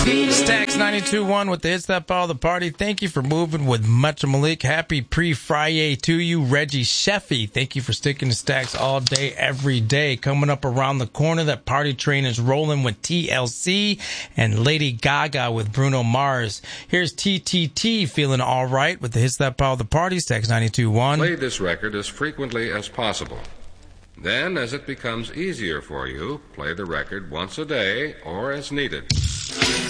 Stax 92.1 with the Hits That Follow the Party. Thank you for moving with Much Malik. Happy pre-Friday to you. Reggie Sheffy, thank you for sticking to Stax all day, every day. Coming up around the corner, that party train is rolling with TLC and Lady Gaga with Bruno Mars. Here's TTT feeling all right with the Hits That Follow the Party. Stax 92.1. Play this record as frequently as possible. Then, as it becomes easier for you, play the record once a day or as needed.